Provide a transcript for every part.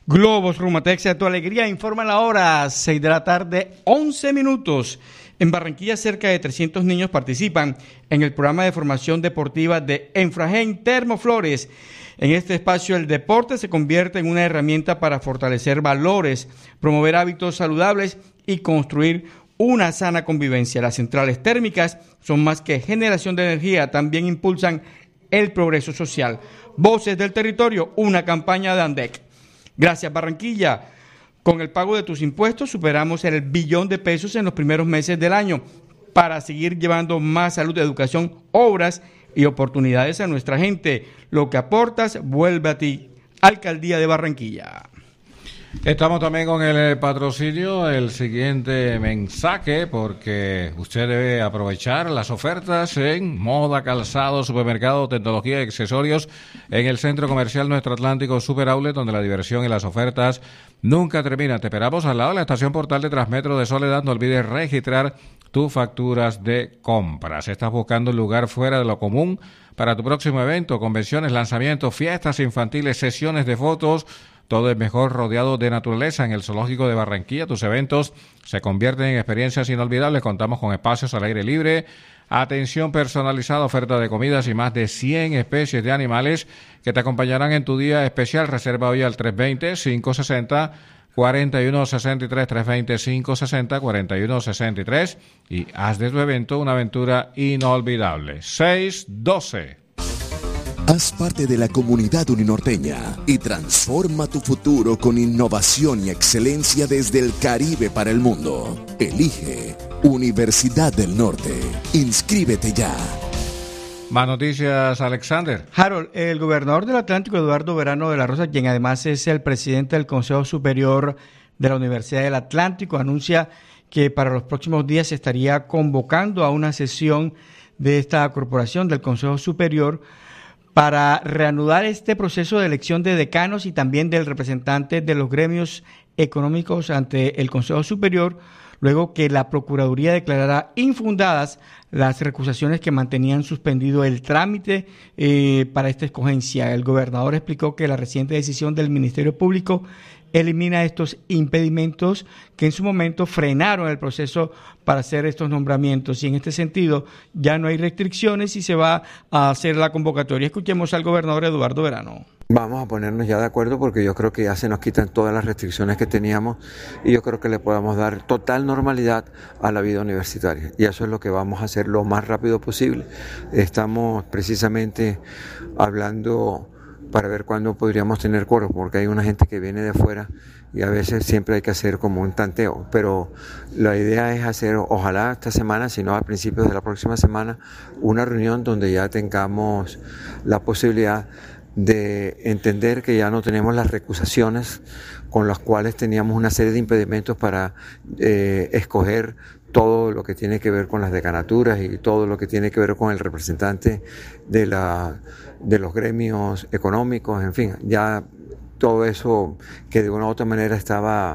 Globos Rumatex, a tu alegría, informa la hora, 6 de la tarde, 11 minutos. En Barranquilla, cerca de 300 niños participan en el programa de formación deportiva de Enfragen Termoflores. En este espacio, el deporte se convierte en una herramienta para fortalecer valores, promover hábitos saludables y construir una sana convivencia. Las centrales térmicas son más que generación de energía, también impulsan el progreso social. Voces del Territorio, una campaña de ANDEC. Gracias, Barranquilla. Con el pago de tus impuestos superamos el billón de pesos en los primeros meses del año para seguir llevando más salud, educación, obras y oportunidades a nuestra gente. Lo que aportas vuelve a ti. Alcaldía de Barranquilla. Estamos también con el patrocinio, el siguiente mensaje, porque usted debe aprovechar las ofertas en moda, calzado, supermercado, tecnología y accesorios en el Centro Comercial Nuestro Atlántico Super Outlet, donde la diversión y las ofertas nunca terminan. Te esperamos al lado de la estación Portal de Transmetro de Soledad. No olvides registrar tus facturas de compras. Estás buscando un lugar fuera de lo común para tu próximo evento, convenciones, lanzamientos, fiestas infantiles, sesiones de fotos. Todo es mejor rodeado de naturaleza en el Zoológico de Barranquilla. Tus eventos se convierten en experiencias inolvidables. Contamos con espacios al aire libre, atención personalizada, oferta de comidas y más de 100 especies de animales que te acompañarán en tu día especial. Reserva hoy al 320-560-4163, 320-560-4163 y haz de tu evento una aventura inolvidable. 612. Haz parte de la comunidad uninorteña y transforma tu futuro con innovación y excelencia desde el Caribe para el mundo. Elige Universidad del Norte. Inscríbete ya. Más noticias, Alexander. Harold, el gobernador del Atlántico, Eduardo Verano de la Rosa, quien además es el presidente del Consejo Superior de la Universidad del Atlántico, anuncia que para los próximos días se estaría convocando a una sesión de esta corporación del Consejo Superior para reanudar este proceso de elección de decanos y también del representante de los gremios económicos ante el Consejo Superior, luego que la Procuraduría declarara infundadas las recusaciones que mantenían suspendido el trámite para esta escogencia. El gobernador explicó que la reciente decisión del Ministerio Público elimina estos impedimentos que en su momento frenaron el proceso para hacer estos nombramientos, y en este sentido ya no hay restricciones y se va a hacer la convocatoria. Escuchemos al gobernador Eduardo Verano. Vamos a ponernos ya de acuerdo porque yo creo que ya se nos quitan todas las restricciones que teníamos y yo creo que le podemos dar total normalidad a la vida universitaria, y eso es lo que vamos a hacer lo más rápido posible. Estamos precisamente hablando para ver cuándo podríamos tener quórum, porque hay una gente que viene de afuera y a veces siempre hay que hacer como un tanteo, pero la idea es hacer, ojalá esta semana, si no a principios de la próxima semana, una reunión donde ya tengamos la posibilidad de entender que ya no tenemos las recusaciones con las cuales teníamos una serie de impedimentos para escoger todo lo que tiene que ver con las decanaturas y todo lo que tiene que ver con el representante de los gremios económicos, en fin, ya todo eso que de una u otra manera estaba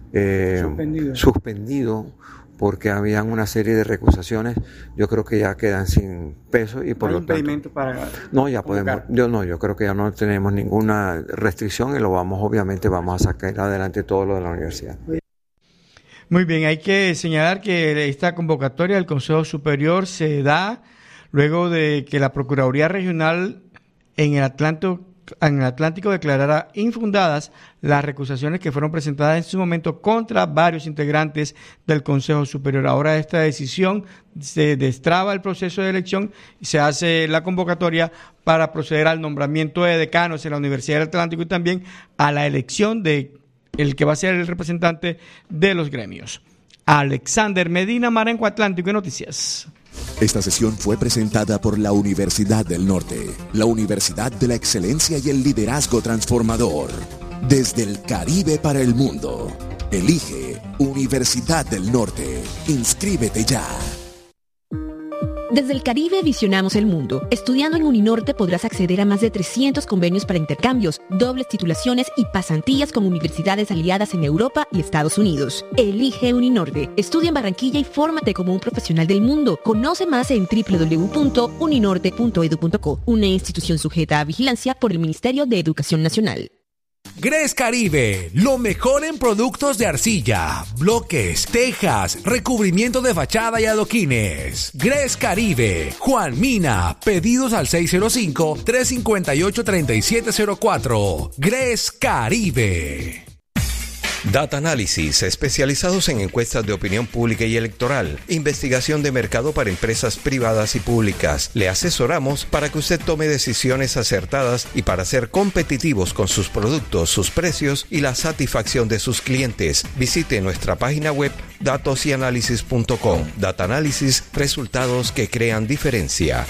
suspendido porque habían una serie de recusaciones, yo creo que ya quedan sin peso y por lo tanto no, ya podemos, yo creo que ya no tenemos ninguna restricción y obviamente vamos a sacar adelante todo lo de la universidad. Muy bien, hay que señalar que esta convocatoria del Consejo Superior se da luego de que la Procuraduría Regional en el Atlántico declarara infundadas las recusaciones que fueron presentadas en su momento contra varios integrantes del Consejo Superior. Ahora esta decisión se destraba el proceso de elección y se hace la convocatoria para proceder al nombramiento de decanos en la Universidad del Atlántico y también a la elección de el que va a ser el representante de los gremios. Alexander Medina, Marenco Atlántico y Noticias. Esta sesión fue presentada por la Universidad del Norte, la Universidad de la Excelencia y el Liderazgo Transformador. Desde el Caribe para el mundo. Elige Universidad del Norte. Inscríbete ya. Desde el Caribe visionamos el mundo. Estudiando en Uninorte podrás acceder a más de 300 convenios para intercambios, dobles titulaciones y pasantías con universidades aliadas en Europa y Estados Unidos. Elige Uninorte. Estudia en Barranquilla y fórmate como un profesional del mundo. Conoce más en www.uninorte.edu.co, una institución sujeta a vigilancia por el Ministerio de Educación Nacional. Gres Caribe, lo mejor en productos de arcilla, bloques, tejas, recubrimiento de fachada y adoquines. Gres Caribe, Juan Mina, pedidos al 605-358-3704. Gres Caribe. Data Análisis, especializados en encuestas de opinión pública y electoral, investigación de mercado para empresas privadas y públicas. Le asesoramos para que usted tome decisiones acertadas y para ser competitivos con sus productos, sus precios y la satisfacción de sus clientes. Visite nuestra página web datosyanalysis.com. Data Análisis, resultados que crean diferencia.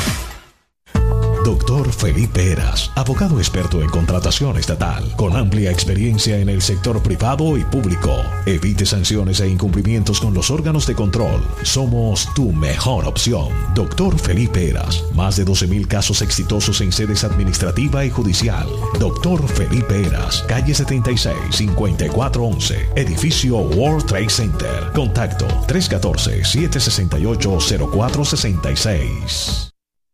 Doctor Felipe Heras, abogado experto en contratación estatal, con amplia experiencia en el sector privado y público. Evite sanciones e incumplimientos con los órganos de control. Somos tu mejor opción. Doctor Felipe Heras, más de 12,000 casos exitosos en sedes administrativa y judicial. Doctor Felipe Heras, calle 76, 5411, edificio World Trade Center. Contacto 314-768-0466.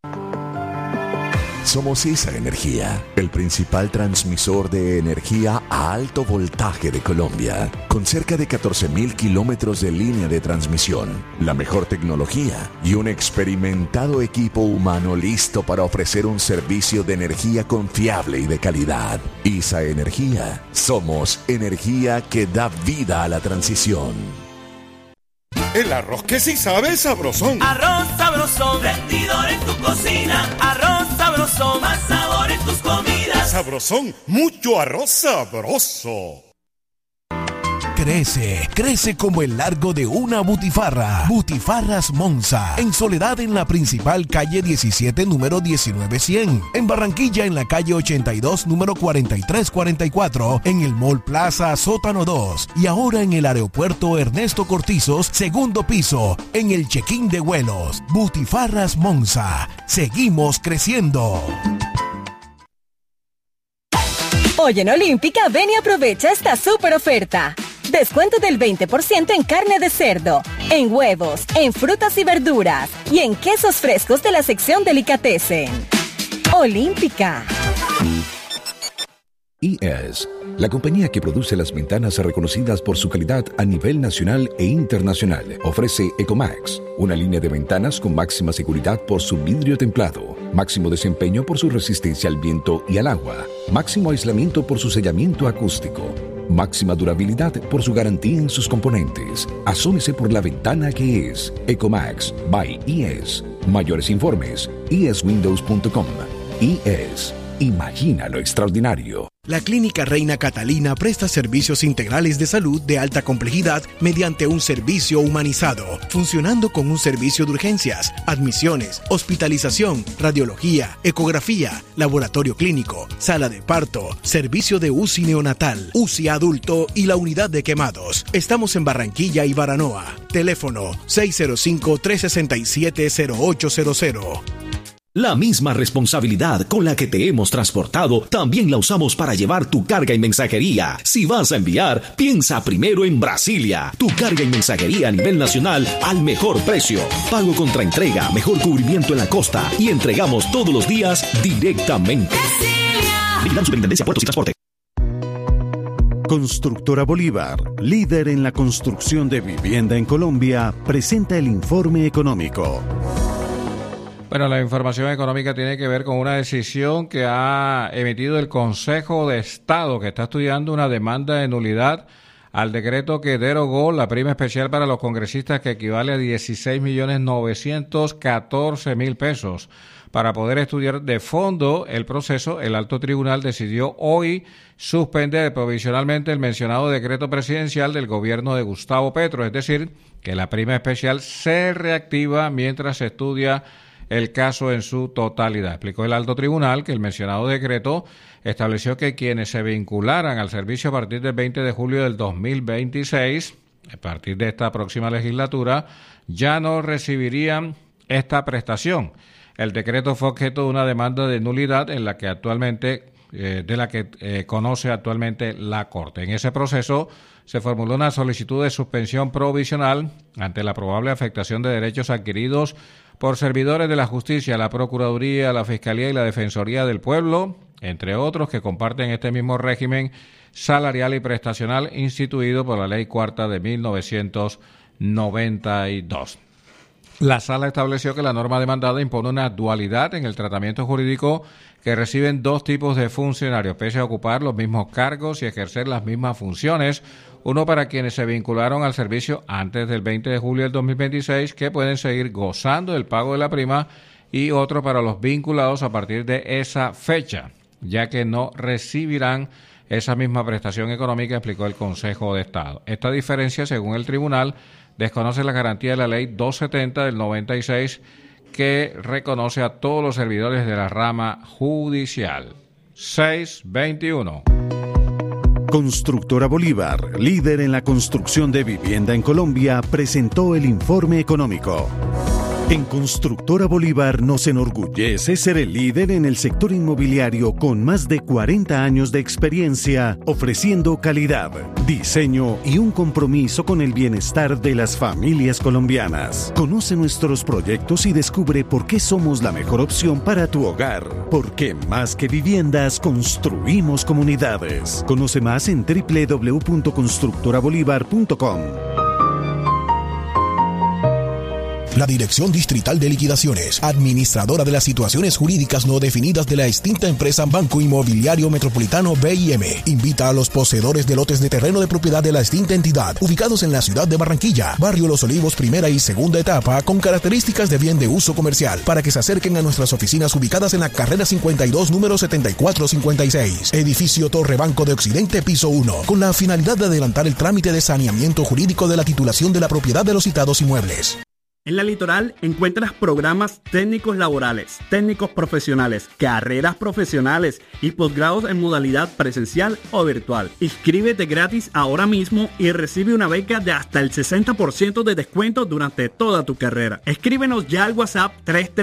Somos ISA Energía, el principal transmisor de energía a alto voltaje de Colombia, con cerca de 14,000 kilómetros de línea de transmisión, la mejor tecnología y un experimentado equipo humano listo para ofrecer un servicio de energía confiable y de calidad. ISA Energía, somos energía que da vida a la transición. El arroz que sí sabe es sabrosón. Arroz sabrosón, rendidor en tu cocina. Arroz sabrosón, más sabor en tus comidas. Sabrosón, mucho arroz sabroso. Crece como el largo de una butifarra. Butifarras Monza, en Soledad en la principal calle 17, número 19100. En Barranquilla en la calle 82, número 4344. En el Mall Plaza Sótano 2. Y ahora en el aeropuerto Ernesto Cortizos, segundo piso, en el check-in de vuelos. Butifarras Monza, seguimos creciendo. Hoy en Olímpica, ven y aprovecha esta súper oferta. Descuento del 20% en carne de cerdo, en huevos, en frutas y verduras y en quesos frescos de la sección Delicatessen. Olímpica. IES, la compañía que produce las ventanas reconocidas por su calidad a nivel nacional e internacional, ofrece Ecomax, una línea de ventanas con máxima seguridad por su vidrio templado, máximo desempeño por su resistencia al viento y al agua, máximo aislamiento por su sellamiento acústico, máxima durabilidad por su garantía en sus componentes. Asómese por la ventana que es Ecomax by IES. Mayores informes, ieswindows.com. IES. Imagina lo extraordinario. La Clínica Reina Catalina presta servicios integrales de salud de alta complejidad mediante un servicio humanizado, funcionando con un servicio de urgencias, admisiones, hospitalización, radiología, ecografía, laboratorio clínico, sala de parto, servicio de UCI neonatal, UCI adulto y la unidad de quemados. Estamos en Barranquilla y Baranoa. Teléfono 605-367-0800. La misma responsabilidad con la que te hemos transportado, también la usamos para llevar tu carga y mensajería. Si vas a enviar, piensa primero en Brasilia. Tu carga y mensajería a nivel nacional al mejor precio. Pago contra entrega, mejor cubrimiento en la costa y entregamos todos los días directamente. Vigilando Superintendencia, Puertos y Transporte. Constructora Bolívar, líder en la construcción de vivienda en Colombia, presenta el informe económico. Bueno, la información económica tiene que ver con una decisión que ha emitido el Consejo de Estado, que está estudiando una demanda de nulidad al decreto que derogó la prima especial para los congresistas, que equivale a 16.914.000 pesos. Para poder estudiar de fondo el proceso, el alto tribunal decidió hoy suspender provisionalmente el mencionado decreto presidencial del gobierno de Gustavo Petro, es decir, que la prima especial se reactiva mientras se estudia el caso en su totalidad. Explicó el alto tribunal que el mencionado decreto estableció que quienes se vincularan al servicio a partir del 20 de julio del 2026, a partir de esta próxima legislatura, ya no recibirían esta prestación. El decreto fue objeto de una demanda de nulidad en la que actualmente conoce actualmente la Corte. En ese proceso se formuló una solicitud de suspensión provisional ante la probable afectación de derechos adquiridos por servidores de la justicia, la Procuraduría, la Fiscalía y la Defensoría del Pueblo entre otros que comparten este mismo régimen salarial y prestacional instituido por la Ley Cuarta de 1992. La Sala estableció que la norma demandada impone una dualidad en el tratamiento jurídico que reciben dos tipos de funcionarios, pese a ocupar los mismos cargos y ejercer las mismas funciones, uno para quienes se vincularon al servicio antes del 20 de julio del 2026, que pueden seguir gozando del pago de la prima, y otro para los vinculados a partir de esa fecha, ya que no recibirán esa misma prestación económica, explicó el Consejo de Estado. Esta diferencia, según el tribunal, desconoce la garantía de la Ley 270 del 96, que reconoce a todos los servidores de la rama judicial. 621. Constructora Bolívar, líder en la construcción de vivienda en Colombia, presentó el informe económico. En Constructora Bolívar nos enorgullece ser el líder en el sector inmobiliario con más de 40 años de experiencia, ofreciendo calidad, diseño y un compromiso con el bienestar de las familias colombianas. Conoce nuestros proyectos y descubre por qué somos la mejor opción para tu hogar. Porque más que viviendas, construimos comunidades. Conoce más en www.constructorabolívar.com. La Dirección Distrital de Liquidaciones, administradora de las situaciones jurídicas no definidas de la extinta empresa Banco Inmobiliario Metropolitano BIM, invita a los poseedores de lotes de terreno de propiedad de la extinta entidad, ubicados en la ciudad de Barranquilla, barrio Los Olivos, primera y segunda etapa, con características de bien de uso comercial, para que se acerquen a nuestras oficinas ubicadas en la carrera 52, número 7456, edificio Torre Banco de Occidente, piso 1, con la finalidad de adelantar el trámite de saneamiento jurídico de la titulación de la propiedad de los citados inmuebles. En la Litoral encuentras programas técnicos laborales, técnicos profesionales, carreras profesionales y posgrados en modalidad presencial o virtual. Inscríbete gratis ahora mismo y recibe una beca de hasta el 60% de descuento durante toda tu carrera. Escríbenos ya al WhatsApp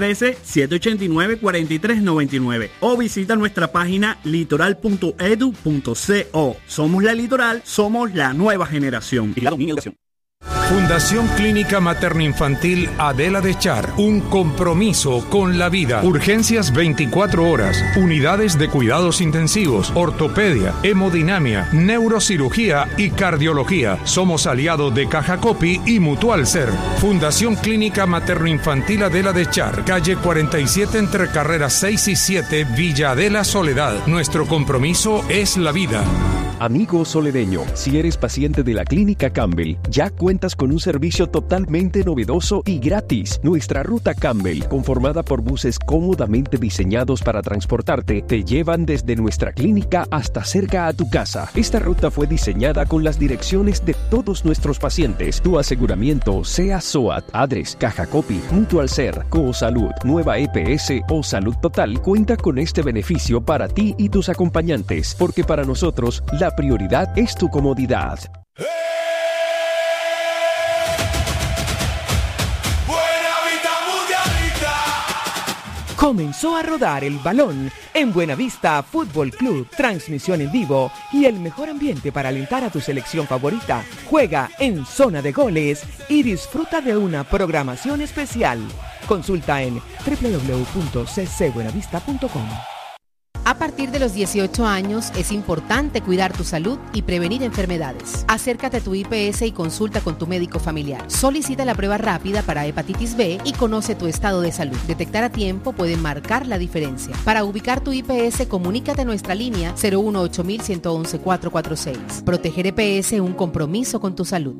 313-789-4399 o visita nuestra página litoral.edu.co. Somos la Litoral, somos la nueva generación. Fundación Clínica Materno-Infantil Adela de Char, un compromiso con la vida. Urgencias 24 horas, unidades de cuidados intensivos, ortopedia, hemodinamia, neurocirugía y cardiología. Somos aliados de Caja Copy y Mutual Ser. Fundación Clínica Materno-Infantil Adela de Char, calle 47 entre carreras 6 y 7, Villa Adela, Soledad. Nuestro compromiso es la vida. Amigo soledeño, si eres paciente de la Clínica Campbell, ya cuentas con un servicio totalmente novedoso y gratis. Nuestra ruta Campbell, conformada por buses cómodamente diseñados para transportarte, te llevan desde nuestra clínica hasta cerca a tu casa. Esta ruta fue diseñada con las direcciones de todos nuestros pacientes. Tu aseguramiento, sea SOAT, Adres, Caja Copy, Mutual Ser, Cosalud, Nueva EPS o Salud Total, cuenta con este beneficio para ti y tus acompañantes, porque para nosotros la prioridad es tu comodidad. Comenzó a rodar el balón en Buenavista Fútbol Club, transmisión en vivo y el mejor ambiente para alentar a tu selección favorita. Juega en zona de goles y disfruta de una programación especial. Consulta en www.ccbuenavista.com. A partir de los 18 años es importante cuidar tu salud y prevenir enfermedades. Acércate a tu IPS y consulta con tu médico familiar. Solicita la prueba rápida para hepatitis B y conoce tu estado de salud. Detectar a tiempo puede marcar la diferencia. Para ubicar tu IPS, comunícate a nuestra línea 018-111-446. Proteger EPS, un compromiso con tu salud.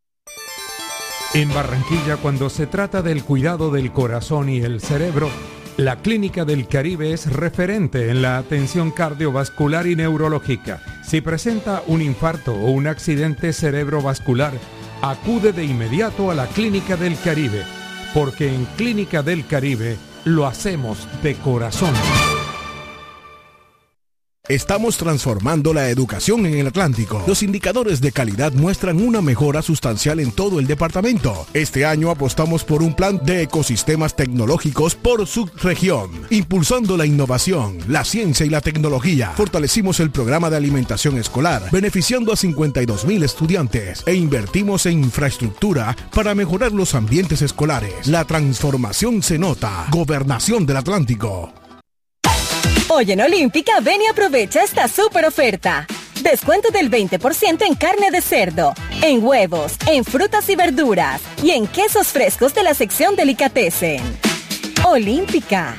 En Barranquilla, cuando se trata del cuidado del corazón y el cerebro, la Clínica del Caribe es referente en la atención cardiovascular y neurológica. Si presenta un infarto o un accidente cerebrovascular, acude de inmediato a la Clínica del Caribe, porque en Clínica del Caribe lo hacemos de corazón. Estamos transformando la educación en el Atlántico. Los indicadores de calidad muestran una mejora sustancial en todo el departamento. Este año apostamos por un plan de ecosistemas tecnológicos por subregión, impulsando la innovación, la ciencia y la tecnología. Fortalecimos el programa de alimentación escolar, beneficiando a 52,000 estudiantes, e invertimos en infraestructura para mejorar los ambientes escolares. La transformación se nota. Gobernación del Atlántico. Hoy en Olímpica, ven y aprovecha esta súper oferta. Descuento del 20% en carne de cerdo, en huevos, en frutas y verduras y en quesos frescos de la sección Delicatessen. Olímpica.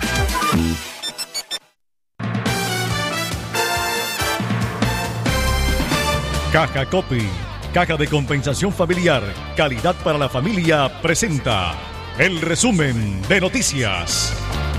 Caja Copy, Caja de Compensación Familiar, Calidad para la Familia, presenta el resumen de noticias.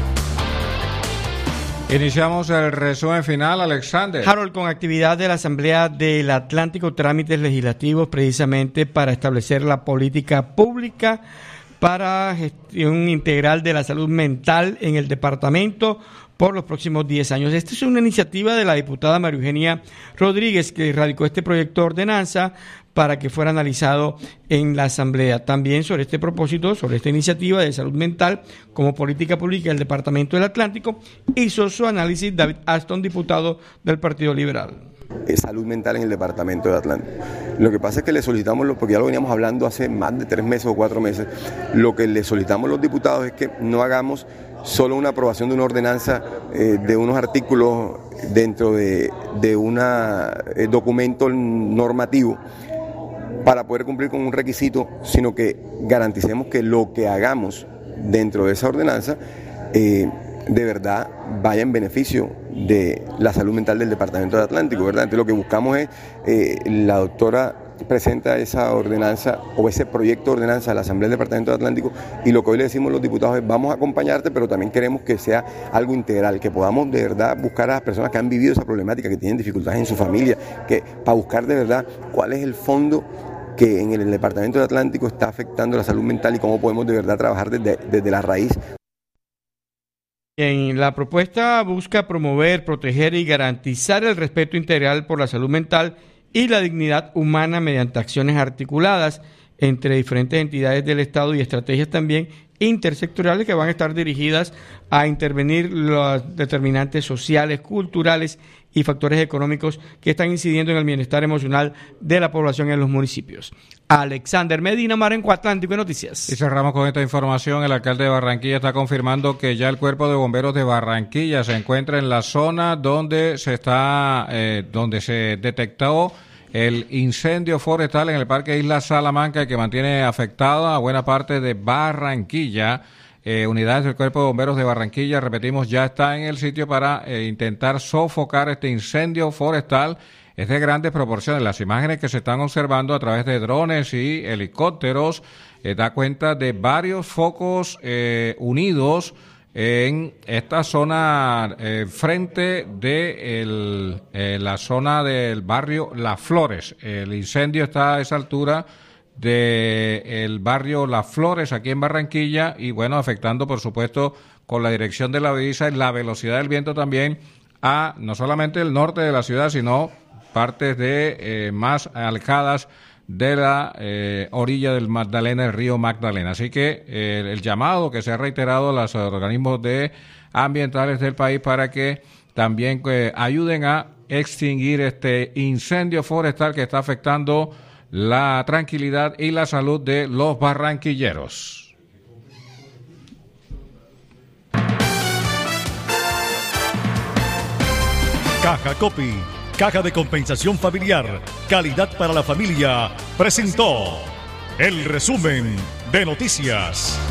Iniciamos el resumen final, Alexander. Harold, con actividad de la Asamblea del Atlántico, trámites legislativos precisamente para establecer la política pública para gestión integral de la salud mental en el departamento por los próximos 10 años. Esta es una iniciativa de la diputada María Eugenia Rodríguez, que radicó este proyecto de ordenanza para que fuera analizado en la Asamblea. También sobre este propósito, sobre esta iniciativa de salud mental como política pública del Departamento del Atlántico, hizo su análisis David Aston, diputado del Partido Liberal. Salud mental en el Departamento de Atlántico. Lo que pasa es que le solicitamos, porque ya lo veníamos hablando hace más de 3 meses o 4 meses, lo que le solicitamos los diputados es que no hagamos solo una aprobación de una ordenanza de unos artículos dentro de un documento normativo para poder cumplir con un requisito, sino que garanticemos que lo que hagamos dentro de esa ordenanza de verdad vaya en beneficio de la salud mental del Departamento del Atlántico, ¿verdad? Entonces lo que buscamos es, la doctora presenta esa ordenanza o ese proyecto de ordenanza a la Asamblea del Departamento del Atlántico, y lo que hoy le decimos a los diputados es: vamos a acompañarte, pero también queremos que sea algo integral, que podamos de verdad buscar a las personas que han vivido esa problemática, que tienen dificultades en su familia, que para buscar de verdad cuál es el fondo que en el Departamento del Atlántico está afectando la salud mental y cómo podemos de verdad trabajar desde la raíz. La propuesta busca promover, proteger y garantizar el respeto integral por la salud mental y la dignidad humana mediante acciones articuladas entre diferentes entidades del Estado y estrategias también intersectoriales que van a estar dirigidas a intervenir los determinantes sociales, culturales y factores económicos que están incidiendo en el bienestar emocional de la población en los municipios. Alexander Medina, Marenco Atlántico Noticias. Y cerramos con esta información. El alcalde de Barranquilla está confirmando que ya el Cuerpo de Bomberos de Barranquilla se encuentra en la zona donde se detectó el incendio forestal en el Parque Isla Salamanca, que mantiene afectada a buena parte de Barranquilla. Unidades del Cuerpo de Bomberos de Barranquilla, repetimos, ya está en el sitio para intentar sofocar este incendio forestal. Es de grandes proporciones. Las imágenes que se están observando a través de drones y helicópteros da cuenta de varios focos unidos en esta zona frente de la zona del barrio Las Flores. El incendio está a esa altura del barrio Las Flores aquí en Barranquilla y bueno, afectando por supuesto con la dirección de la brisa y la velocidad del viento también a no solamente el norte de la ciudad, sino partes de más alejadas de la orilla del Magdalena, el río Magdalena. Así que el llamado que se ha reiterado a los organismos ambientales del país para que también ayuden a extinguir este incendio forestal que está afectando la tranquilidad y la salud de los barranquilleros. Caja Copy, Caja de Compensación Familiar, Calidad para la Familia, presentó el resumen de noticias.